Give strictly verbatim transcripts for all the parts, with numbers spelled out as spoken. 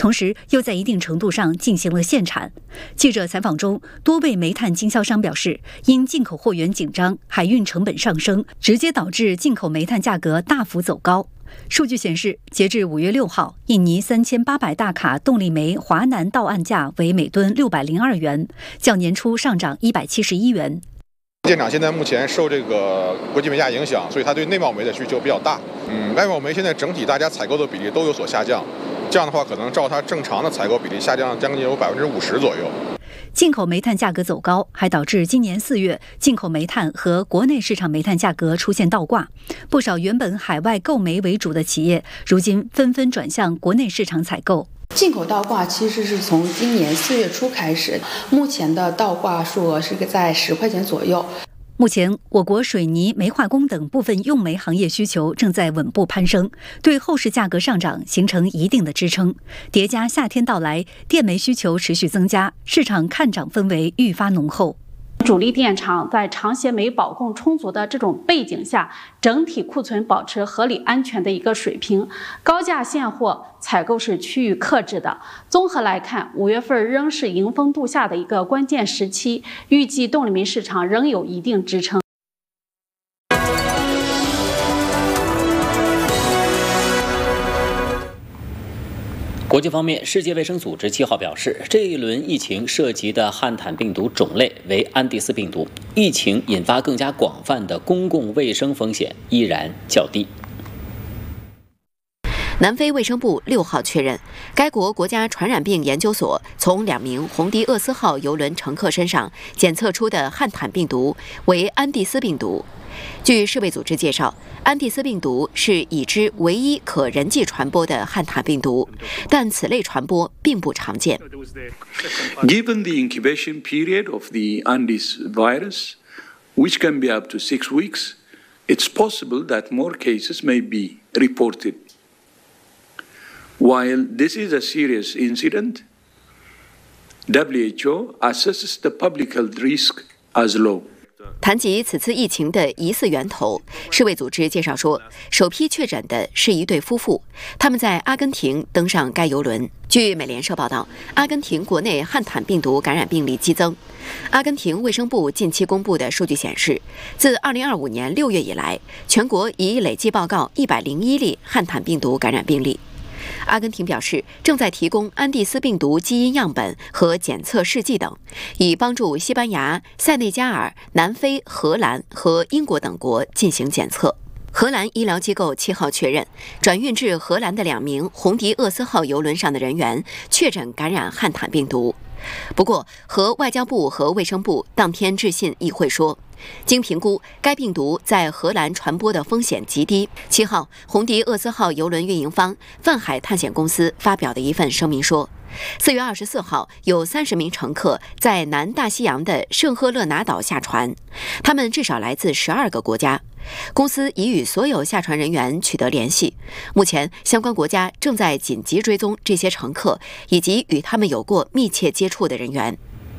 同时又在一定程度上进行了限产。记者采访中，多位煤炭经销商表示，因进口货源紧张，海运成本上升，直接导致进口煤炭价格大幅走高。数据显示，截至五月六号，印尼三千八百大卡动力煤华南到岸价为每吨六百零二元，较年初上涨一百七十一元。 舰长现在目前受这个国际煤价影响，所以它对内贸煤的需求比较大。嗯，外贸煤现在整体大家采购的比例都有所下降，这样的话可能照它正常的采购比例下降将近有百分之五十左右。 进口煤炭价格走高，还导致今年四月进口煤炭和国内市场煤炭价格出现倒挂。不少原本海外购煤为主的企业，如今纷纷转向国内市场采购。 进口倒挂其实是从今年四月初开始，目前的倒挂数额是在十块钱左右。 目前，我国水泥、煤化工等部分用煤行业需求正在稳步攀升，对后市价格上涨形成一定的支撑。叠加夏天到来，电煤需求持续增加，市场看涨氛围愈发浓厚。 主力电厂在长协煤保供充足的这种背景下，整体库存保持合理安全的一个水平，高价现货采购是趋于克制的。综合来看，五月份仍是迎峰度夏的一个关键时期，预计动力煤市场仍有一定支撑。 国际方面，世界卫生组织七号表示，这一轮疫情涉及的汉坦病毒种类为安第斯病毒，疫情引发更加广泛的公共卫生风险依然较低。 南非卫生部六号确认，该国国家传染病研究所从两名红迪厄斯号邮轮乘客身上检测出的汉坦病毒为安第斯病毒。据世卫组织介绍，安第斯病毒是已知唯一可人际传播的汉坦病毒，但此类传播并不常见。 Given the incubation period of the Andes virus, which can be up to six weeks, it's possible that more cases may be reported. While this is a serious incident, W H O assesses the public health risk as low. 谈及此次疫情的疑似源头，世卫组织介绍说，首批确诊的是一对夫妇，他们在阿根廷登上该邮轮。据美联社报道，阿根廷国内汉坦病毒感染病例激增。阿根廷卫生部近期公布的数据显示，自二零二五年六月以来，全国已累计报告一百零一例汉坦病毒感染病例。阿根廷表示，正在提供安第斯病毒基因样本和检测试剂等，以帮助西班牙、塞内加尔、南非、荷兰和英国等国进行检测。荷兰医疗机构七号确认，转运至荷兰的两名红迪厄斯号邮轮上的人员确诊感染汉坦病毒。不过，和外交部和卫生部当天致信议会说，经评估，该病毒在荷兰传播的风险极低。七号，红迪厄斯号邮轮运营方泛海探险公司发表的一份声明说，四月二十四号，有三十名乘客在南大西洋的圣赫勒拿岛下船，他们至少来自十二个国家。公司已与所有下船人员取得联系，目前相关国家正在紧急追踪这些乘客以及与他们有过密切接触的人员。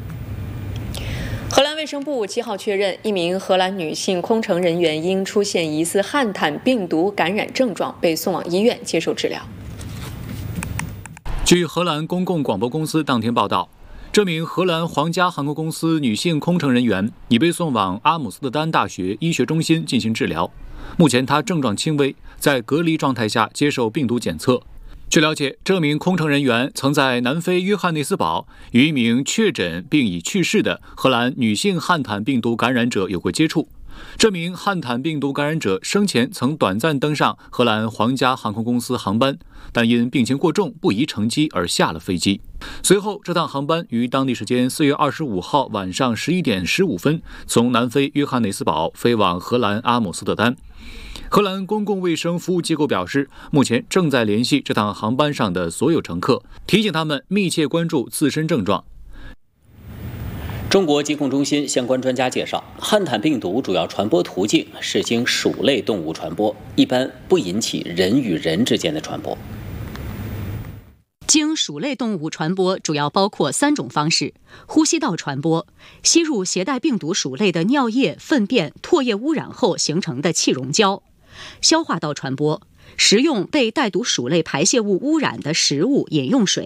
荷兰卫生部七号确认，一名荷兰女性空乘人员因出现疑似汉坦病毒感染症状，被送往医院接受治疗。 据荷兰公共广播公司当天报道，这名荷兰皇家航空公司女性空乘人员已被送往阿姆斯特丹大学医学中心进行治疗。目前她症状轻微，在隔离状态下接受病毒检测。据了解，这名空乘人员曾在南非约翰内斯堡与一名确诊并已去世的荷兰女性汉坦病毒感染者有过接触。这名汉坦病毒感染者生前曾短暂登上荷兰皇家航空公司航班，但因病情过重不宜乘机而下了飞机。随后，这趟航班于当地时间四月二十五号晚上十一点十五分从南非约翰内斯堡飞往荷兰阿姆斯特丹。荷兰公共卫生服务机构表示，目前正在联系这趟航班上的所有乘客，提醒他们密切关注自身症状。 中国疾控中心相关专家介绍，汉坦病毒主要传播途径是经鼠类动物传播，一般不引起人与人之间的传播。 经鼠类动物传播主要包括三种方式：呼吸道传播，吸入携带病毒鼠类的尿液、粪便、唾液污染后形成的气溶胶；消化道传播，食用被带毒鼠类排泄物污染的食物、饮用水；